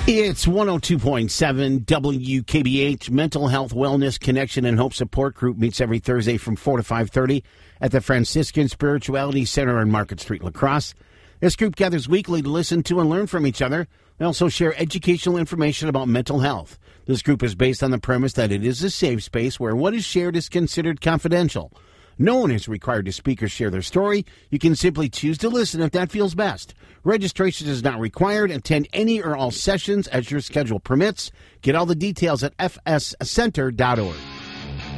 It's 102.7 WKBH. Mental Health, Wellness, Connection, and Hope Support Group meets every Thursday from 4 to 5:30 at the Franciscan Spirituality Center on Market Street, La Crosse. This group gathers weekly to listen to and learn from each other. They also share educational information about mental health. This group is based on the premise that it is a safe space where what is shared is considered confidential. No one is required to speak or share their story. You can simply choose to listen if that feels best. Registration is not required. Attend any or all sessions as your schedule permits. Get all the details at fscenter.org.